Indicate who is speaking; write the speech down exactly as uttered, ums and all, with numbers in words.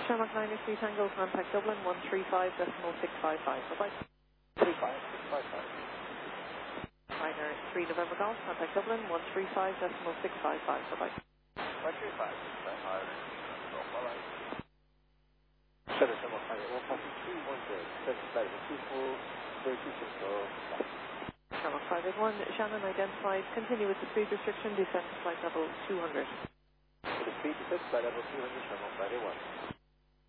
Speaker 1: Shamrock nine three Tango, contact Dublin one three five decimal six five five. Bye-bye.
Speaker 2: three five six five five.
Speaker 1: Ryanair three November Golf, contact Dublin one three five decimal six five five. Bye-bye.
Speaker 2: one three five six five five. Bye-bye. seven seven five eight one five two one zero seven five two four zero two six zero.
Speaker 1: Shamrock five eight one, Shannon identified. Continue with the speed restriction, descent to flight level two hundred.
Speaker 2: For the speed descent, flight level two hundred, Shamrock five eight one.